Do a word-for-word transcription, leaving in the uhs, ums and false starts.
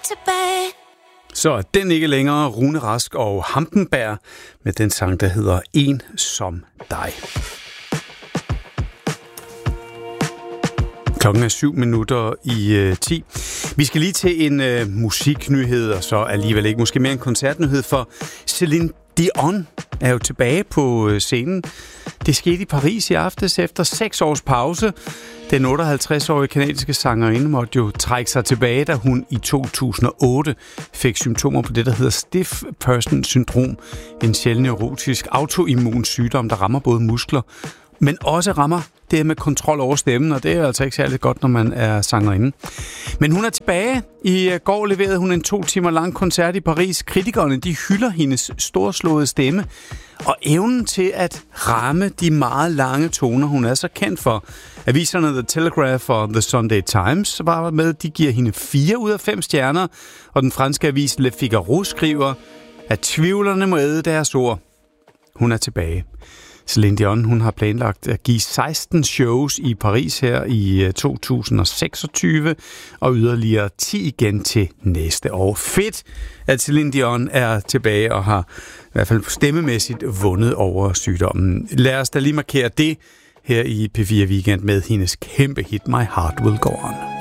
tilbage. Så er den ikke længere Rune Rask og Hampenberg med den sang, der hedder En som dig. Klokken er syv minutter i øh, ti. Vi skal lige til en øh, musiknyhed, og så alligevel ikke måske mere en koncertnyhed, for Celine Dion er jo tilbage på øh, scenen. Det skete i Paris i aftes efter seks års pause. Den otteoghalvtreds-årige kanadiske sangerinde måtte jo trække sig tilbage, da hun i to tusind og otte fik symptomer på det, der hedder stiff person syndrom. En sjælden neurotisk autoimmun sygdom, der rammer både muskler, men også rammer det med kontrol over stemmen, og det er altså ikke særlig godt, når man er sangerinde. Men hun er tilbage. I går leverede hun en to timer lang koncert i Paris. Kritikerne, de hylder hendes storslåede stemme og evnen til at ramme de meget lange toner, hun er så kendt for. Aviserne The Telegraph og The Sunday Times var med. De giver hende fire ud af fem stjerner, og den franske avis Le Figaro skriver, at tvivlerne må æde deres ord. Hun er tilbage. Celine Dion, hun har planlagt at give seksten shows i Paris her i to tusind og seksogtyve, og yderligere ti igen til næste år. Fedt, at Celine Dion er tilbage og har i hvert fald stemmemæssigt vundet over sygdommen. Lad os da lige markere det her i P fire Weekend med hendes kæmpe hit My Heart Will Go On.